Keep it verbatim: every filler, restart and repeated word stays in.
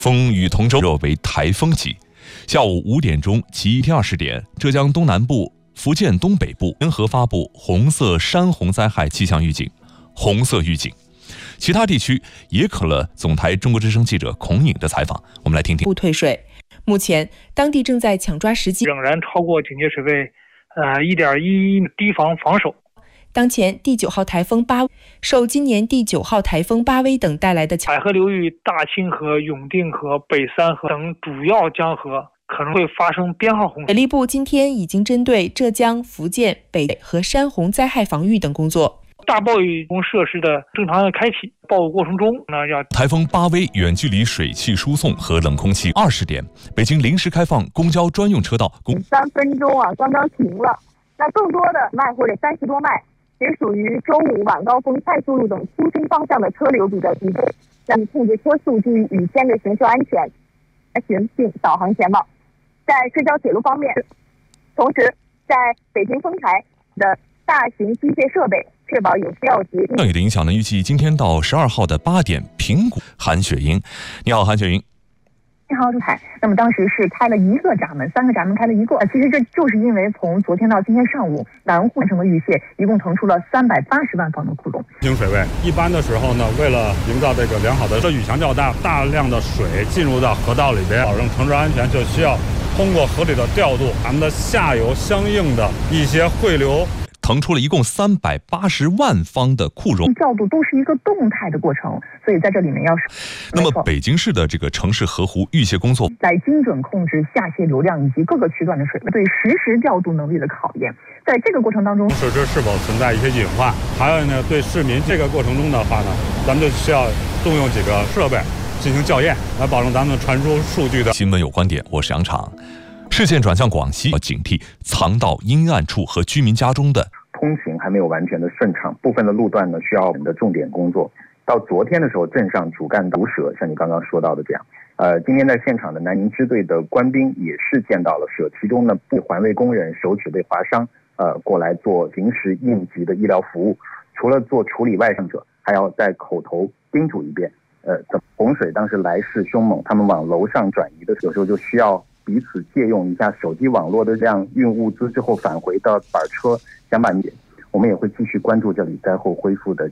风与同舟为台风级。下午五点钟及一天二十点，浙江东南部、福建东北部联合发布红色山洪灾害气象预警，红色预警。其他地区也可了总台中国之声记者孔颖的采访，我们来听听。 不退水，目前当地正在抢抓时机， 仍然超过警戒水位，呃一点一堤防防守。 当前第九号台风八受今年第九号台风八威等带来的海河流域大清河、永定河、北三河等主要江河可能会发生编号洪水。 水利部今天已经针对浙江、福建、北和山洪灾害防御等工作。 大暴雨设施的正常的开启，暴雨过程中呢，要台风八威远距离水汽输送和冷空气。二十点，北京临时开放公交专用车道， 公三分钟啊，刚刚停了。那更多的迈或者三十多迈，也属于周五晚高峰快速路等出京方向的车流比较集中，让你控制车速，注意雨天的行车安全，循并导航前往。在市郊铁路方面，同时在北京丰台的大型机械设备确保有调节。 降雨的影响呢，预计今天到十二号的八点，平谷韩雪英。你好，韩雪英。 你好，朱凯。那么当时是开了一个闸门，三个闸门开了一个。其实这就是因为从昨天到今天上午，南沪城的雨泄一共腾出了三百八十万方的库洞。 清水位一般的时候呢，为了营造这个良好的，这雨强较大，大量的水进入到河道里边，保证城市安全，就需要通过合理的调度咱们的下游相应的一些汇流。 腾出了一共三百八十万方的库容， 调度都是一个动态的过程，所以在这里面要是。 那么北京市的这个城市河湖预泄工作， 来精准控制下泄流量以及各个区段的水位，对实时调度能力的考验。在这个过程当中， 水质是否存在一些隐患？还有呢，对市民这个过程中的话呢，咱们就需要动用几个设备进行校验，来保证咱们传输数据的。 新闻有观点，我是杨畅。视线转向广西，要警惕藏到阴暗处和居民家中的。 通行还没有完全的顺畅，部分的路段呢需要我们的重点工作。到昨天的时候，镇上主干毒蛇，像你刚刚说到的这样。呃，今天在现场的南宁支队的官兵也是见到了蛇，其中呢部环卫工人手指被划伤，呃，过来做临时应急的医疗服务。除了做处理外伤者，还要在口头叮嘱一遍。呃，洪水当时来势凶猛，他们往楼上转移的时候就需要彼此借用一下手机网络的这样运物资之后返回的板车，想把你，我们也会继续关注这里灾后恢复的